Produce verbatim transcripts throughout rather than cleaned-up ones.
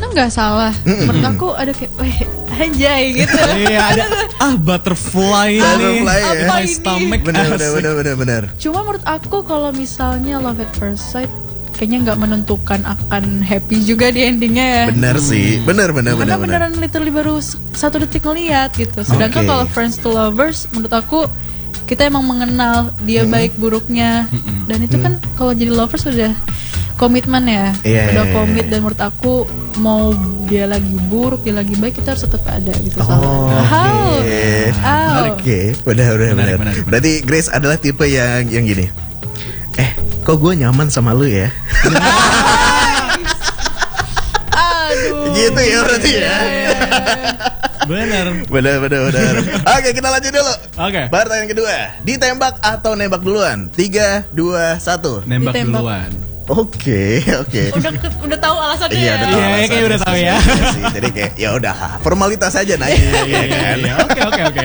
nggak salah. Mm-mm. Menurut aku ada kayak, weh, anjay gitu. Iya, ada ah butterfly nih. Butterfly ya. Apa My ini? stomach. Benar, benar, benar, benar, benar. Cuma menurut aku kalau misalnya Love at First Sight kayaknya nggak menentukan akan happy juga di endingnya ya. Benar sih, benar, benar, benar. Karena beneran literally baru satu detik ngeliat gitu. Sedangkan Okay. kalau Friends to Lovers, menurut aku kita emang mengenal dia Mm-mm. baik buruknya. Mm-mm. Dan itu kan kalau jadi lovers sudah komitmen ya, Iya, udah iya, komit. iya. Dan menurut aku mau dia lagi buruk, dia lagi baik, kita harus tetap ada gitu. Oh, How? oke. How? Oke, benar, benar, Menarik, benar. menarik, menarik. Berarti Grace adalah tipe yang yang gini. Eh, kok gue nyaman sama lu ya? Aduh. Gitu ya berarti ya. Bener. Benar, benar, benar. Oke, kita lanjut dulu. Oke. Pertanyaan kedua, ditembak atau nembak duluan? Tiga, dua, satu. Nembak Ditembak. duluan. Oke, oke. Udah ke- udah tahu alasannya Iya, ya. udah tahu Iya, alasannya kayak udah tahu sih, ya. sebenarnya sih. Jadi kayak ya udah formalitas aja nanya. Iya, ya iya, kan? iya. Oke, oke, oke.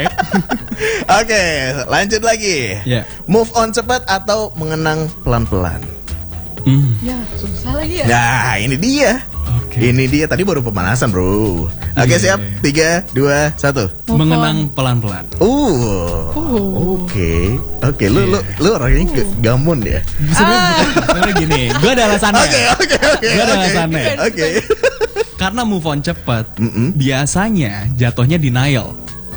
Oke, lanjut lagi. Iya. Move on cepat atau mengenang pelan-pelan? Hmm. Ya, susah lagi ya. Nah, ini dia. Oke. Ini dia tadi baru pemanasan, Bro. Oke, Iya, siap. iya. Tiga, dua, satu. Move Mengenang pelan-pelan. Uh. Oh. Oke. Oke, lu lu lu orangnya ge- gamun ya. Sebenarnya sebenarnya gini, gue ada alasannya. Oke, oke, oke. Gue ada oke. alasannya. Oke. Karena move on cepet, Mm-mm. biasanya jatuhnya denial.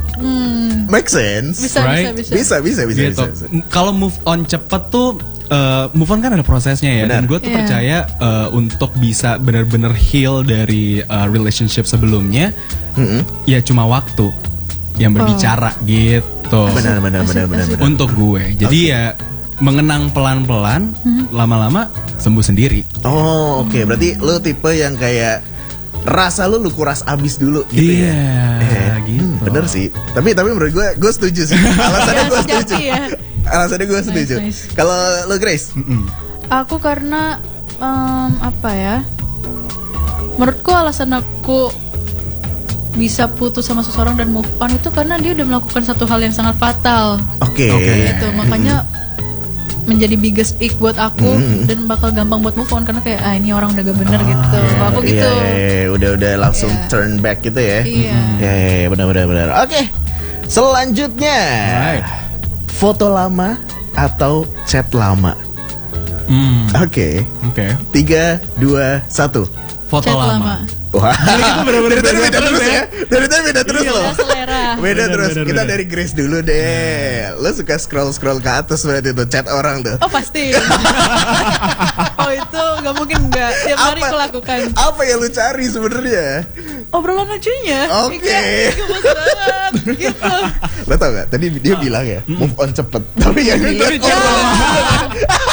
Hmm. Make sense. Bisa, Right? bisa, bisa. Bisa, bisa, bisa, Gitu. bisa, bisa. M- Kalau move on cepet tuh, eh, move on kan ada prosesnya ya. Benar. Dan gue tuh Iya. percaya eh, untuk bisa benar-benar heal dari eh, relationship sebelumnya, Mm-mm. ya cuma waktu yang berbicara gitu. Benar, benar, Asik, benar, benar, asik. benar. Untuk gue, jadi ya mengenang pelan-pelan, lama-lama sembuh sendiri. Oh, oke. Berarti lu tipe yang kayak rasa lu lu kuras abis dulu gitu Iya, ya. gitu. Hmm, bener sih. Tapi tapi menurut gue gue setuju sih. Alasannya gue Sejati setuju. ya. Alasannya gue setuju. nice. Kalau lu Grace? Mm-mm. Aku karena em, apa ya? Menurutku alasan aku bisa putus sama seseorang dan move on itu karena dia udah melakukan satu hal yang sangat fatal. Oke. Oke. Gitu. Makanya menjadi biggest ick buat aku Mm. dan bakal gampang buat move on karena kayak ah ini orang udah gak bener gitu. Kalau aku Iya, gitu. iya, iya. udah udah langsung Iya. turn back gitu ya. Iya. Ya, ya, ya, benar benar benar. Oke. Selanjutnya. Alright. Foto lama atau chat lama? Hmm, Oke. Oke. Tiga, dua, satu. Foto Chat lama. lama. Wah. bener-bener Dari tadi beda beda terus terus ya. ya. Dari tadi beda terus Beda loh. selera. Beda Bener, terus. bener, Kita bener. dari Grace dulu deh. Lo suka scroll scroll ke atas berarti tuh chat orang tuh. Oh pasti. Oh itu gak mungkin gak. Tiap hari aku lakukan. Apa yang lu cari sebenarnya? Obrolan lucunya. Oke. Kayak, gemes banget. Gitu. Lo tau gak? Tadi dia bilang ya move on cepet. Tapi yang dilihat Tapi chat obrolan.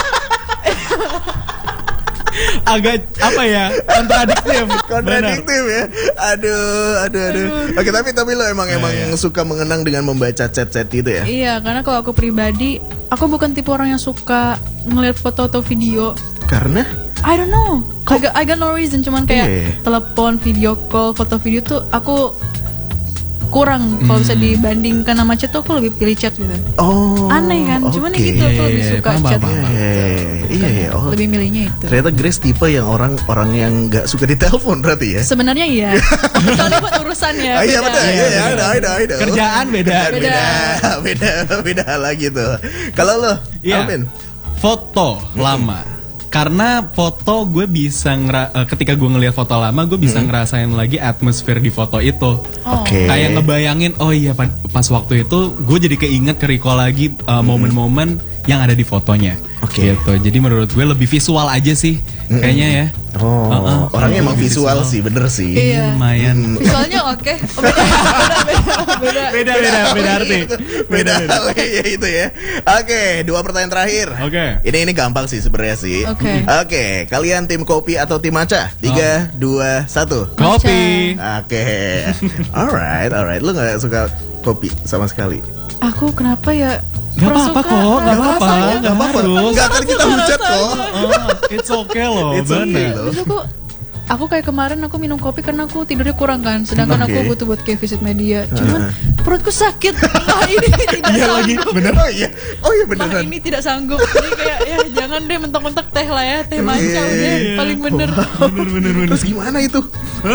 Agak apa ya? Kontradiktif. Kontradiktif ya. Aduh, aduh, aduh. Oke, tapi tapi lo emang emang iya. suka mengenang dengan membaca chat-chat itu ya? Iya, karena kalau aku pribadi, aku bukan tipe orang yang suka ngeliat foto atau video. Karena I don't know. I got, I got no reason. Cuman kayak Iya. telepon, video call, foto video tuh aku kurang. Kalau bisa dibandingkan sama chat tuh aku lebih pilih chat gitu. oh. Aneh kan? Cuman ya oke. gitu aku lebih Iya, suka paham, chat. paham, Iya, iya, iya, iya. Oh, Lebih milihnya itu. ternyata Grace tipe yang orang orang yang nggak suka ditelepon berarti ya? Sebenarnya iya. Kecuali buat urusan ya. Ah, iya beda. benar, iya, iya, ada, ada, ada. Kerjaan beda. Beda, beda, beda, beda lagi tuh. Kalau lo, Iya. Alvin? Foto lama. Karena foto gue bisa ngera eh, ketika gue ngelihat foto lama gue bisa ngerasain lagi atmosfer di foto itu. Oh. Oke. Kayak ngebayangin oh iya pa- pas waktu itu gue jadi keinget ke recall lagi eh, momen-momen yang ada di fotonya. Oke. Gitu. Jadi menurut gue lebih visual aja sih kayaknya ya. Oh, Uh-uh. orangnya emang Lebih visual sih, bener sih. Iya. Lumayan. Visualnya oke. Oh, beda, beda, beda, beda. Beda beda beda arti. Beda kali ya itu ya. Oke, dua pertanyaan terakhir. Oke. Ini ini gampang sih sebenarnya sih. Oke. Oke, kalian tim kopi atau tim maca? Tiga, dua, satu. Kopi. Oke. Alright, alright. Lu nggak suka kopi sama sekali? Aku kenapa ya? Gak kurang apa-apa suka. kok, gak Nggak apa-apa, apa-apa, gak nggak apa-apa. harus. Nggak akan kita hujat kok. Oh, it's okay loh, It's okay bener. loh. Terus aku aku kayak kemarin aku minum kopi karena aku tidurnya kurang kan, sedangkan Oke. aku butuh buat kayak visit media. Cuman perutku sakit. Wah ini tidak Iya sanggup. lagi, bener. Oh iya, oh iya Wah beneran. ini tidak sanggup. Jadi kayak ya jangan deh mentok-mentok teh lah ya, teh macam Iya. deh paling bener. Bener bener bener. Terus gimana itu?